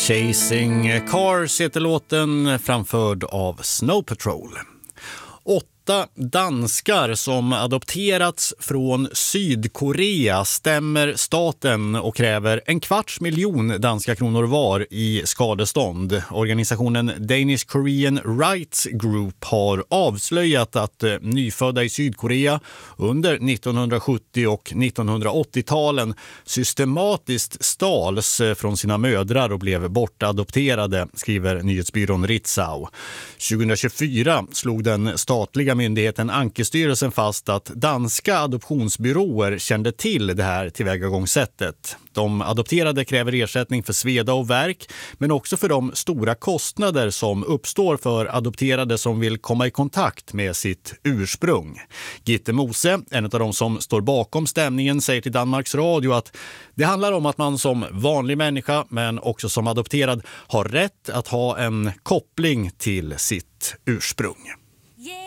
Chasing Cars heter låten, framförd av Snow Patrol. 8 danskar som adopterats från Sydkorea stämmer staten och kräver 250 000 danska kronor var i skadestånd. Organisationen Danish Korean Rights Group har avslöjat att nyfödda i Sydkorea under 1970- och 1980-talen systematiskt stals från sina mödrar och blev bortadopterade, skriver nyhetsbyrån Ritzau. 2024 slog den statliga myndigheten Ankestyrelsen fast att danska adoptionsbyråer kände till det här tillvägagångssättet. De adopterade kräver ersättning för sveda och värk, men också för de stora kostnader som uppstår för adopterade som vill komma i kontakt med sitt ursprung. Gitte Mose, en av de som står bakom stämningen, säger till Danmarks Radio att det handlar om att man som vanlig människa, men också som adopterad, har rätt att ha en koppling till sitt ursprung.